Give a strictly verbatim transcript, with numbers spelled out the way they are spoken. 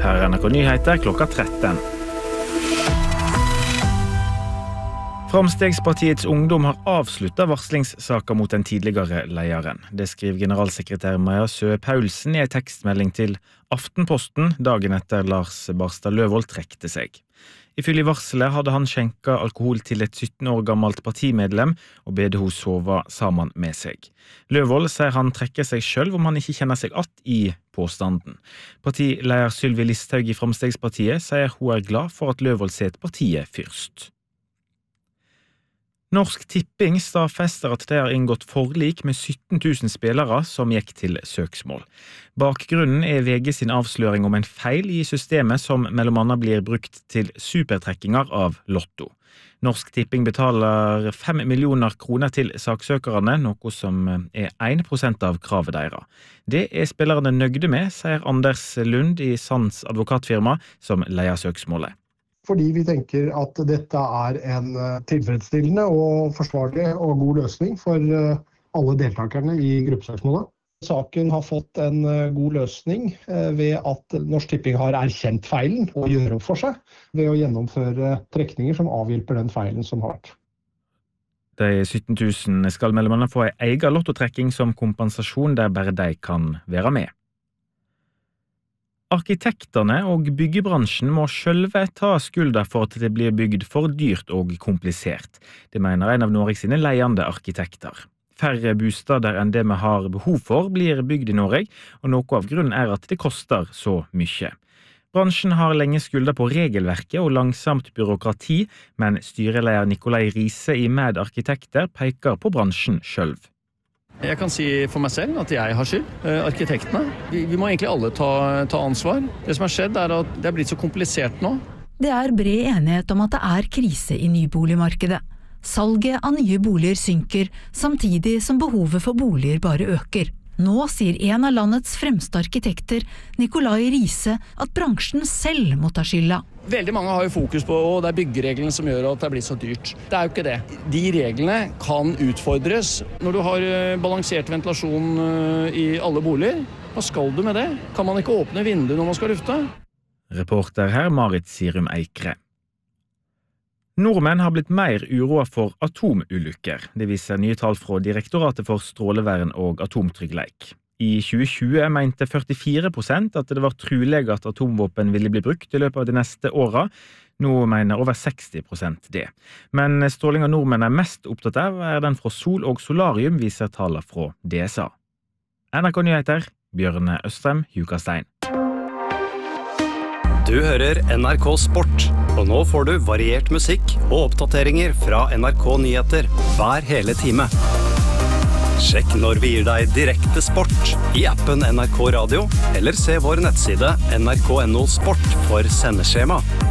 Her er N R K Nyheter klokka tretten. Framstegspartiets ungdom har avsluttet varslingssaker mot den tidligere lederen. Det skriver generalsekretær Maja Søe Paulsen i en tekstmelding til Aftenposten dagen etter Lars Barstad Løvold trekte seg. Ifølge varselet hadde han skjenket alkohol til et sytten år gammelt partimedlem og bedde hun sove sammen med seg. Løvold sier han trekker seg selv om han ikke kjenner seg att i påstanden. Partileder Sylvi Listhaug i Framstegspartiet sier hun er glad for at Løvold set partiet først. Norsk Tipping stadfester at de har inngått forlik med sytten tusen spillere som gikk til søksmål. Bakgrunnen er V G sin avsløring om en feil i systemet som mellom annet blir brukt til supertrekkinger av lotto. Norsk Tipping betaler fem millioner kroner til saksøkerne, noe som er en prosent av kravet deres. Det er spillerne nøgde med, sier Anders Lund i Sands advokatfirma som leier søksmålet. Fordi vi tenker at dette er en tilfredsstillende og forsvarlig og god løsning for alle deltakerne i gruppesøksmålet. Saken har fått en god løsning ved at Norsk Tipping har erkjent feilen og gjør opp for seg ved å gjennomføre trekninger som avhjelper den feilen som har vært. De sytten tusen skal mellom annet få en egen lottotrekking som kompensasjon der bare de kan være med. Arkitektene og byggebransjen må sjølve ta skulda for at det blir bygd for dyrt og komplisert. Det mener en av Norge sine ledende arkitekter. Færre bostader enn det vi har behov for blir bygd i Norge, og noe av grunnen er at det koster så mye. Bransjen har lenge skulda på regelverket og langsomt byråkrati, men styreleder Nikolai Riise i Med Arkitekter peker på bransjen selv. Jeg kan si for meg selv at jeg har skyld, eh, arkitektene. Vi, vi må egentlig alle ta, ta ansvar. Det som har skjedd er at det er blitt så komplisert nå. Det er bred enighet om at det er krise i nyboligmarkedet. Salget av nye boliger synker, samtidig som behovet for boliger bare øker. Nå sier en av landets fremste arkitekter, Nikolai Riise, at bransjen selv må ta skylda. Veldig mange har jo fokus på at det er byggereglene som gjør at det blir så dyrt. Det er jo ikke det. De reglene kan utfordres. Når du har balansert ventilasjon i alle boliger, hva skal du med det? Kan man ikke åpne vinduet når man skal lufte? Reporter her Marit Sirum Eikre. Nordmenn har blitt mer uroa for atomulykker. Det viser nye tall fra Direktoratet for strålevern og atomtryggleik. I tjue tjue mente førtifire prosent at det var trolig at atomvåpen ville bli brukt i løpet av de neste åra. Nå mener over seksti prosent det. Men strålinga nordmenn er mest opptatt av er den fra sol og solarium, viser tallene fra D S A. N R K Nyheter, Bjørne Østrem, Jukastein. Du hører N R K Sport, og nå får du variert musikk og oppdateringer fra N R K Nyheter hver hele time. Sjekk når vi gir deg direkte sport i appen N R K Radio, eller se vår nettside N R K punktum no sport for sendeskjema.